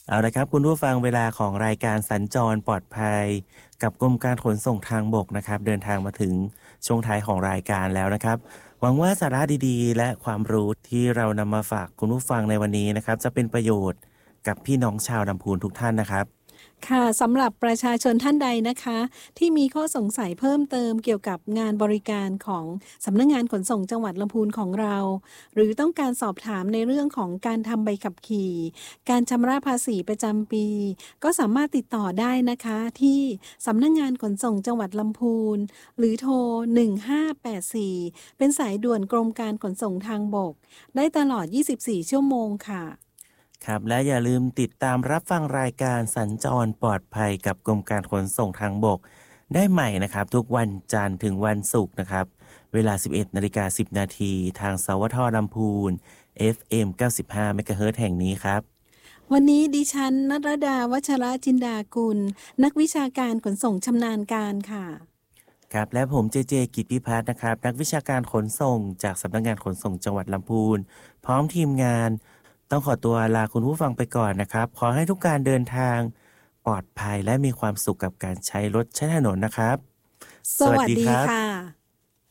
เอาละครับคุณผู้ฟังเวลาของรายการสัญจรปลอดภัยกับกรมการขนส่งทางบกนะครับเดินทางมาถึงช่วงท้ายของรายการแล้วนะครับหวังว่าสาระดีๆและความรู้ที่เรานำมาฝากคุณผู้ฟังในวันนี้นะครับจะเป็นประโยชน์กับพี่น้องชาวลำพูนทุกท่านนะครับค่ะสำหรับประชาชนท่านใดนะคะที่มีข้อสงสัยเพิ่มเติมเกี่ยวกับงานบริการของสำนักงานขนส่งจังหวัดลำพูนของเราหรือต้องการสอบถามในเรื่องของการทำใบขับขี่การชำระภาษีประจำปีก็สามารถติดต่อได้นะคะที่สำนักงานขนส่งจังหวัดลำพูนหรือโทร1584เป็นสายด่วนกรมการขนส่งทางบกได้ตลอด24ชั่วโมงค่ะครับและอย่าลืมติดตามรับฟังรายการสัญจรปลอดภัยกับกรมการขนส่งทางบกได้ใหม่นะครับทุกวันจันทร์ถึงวันศุกร์นะครับเวลา 11:10 นาทีทางสวทลำพูน FM 95 เมกะเฮิรตซ์แห่งนี้ครับวันนี้ดิฉันณรดาวัชระจินดากุลนักวิชาการขนส่งชำนาญการค่ะครับและผมเจเจกิตติพัฒน์นะครับนักวิชาการขนส่งจากสำนักงานขนส่งจังหวัดลำพูนพร้อมทีมงานต้องขอตัวลาคุณผู้ฟังไปก่อนนะครับขอให้ทุกการเดินทางปลอดภัยและมีความสุขกับการใช้รถใช้ถนนนะครับสวัสดีสวัสดีครับค่ะ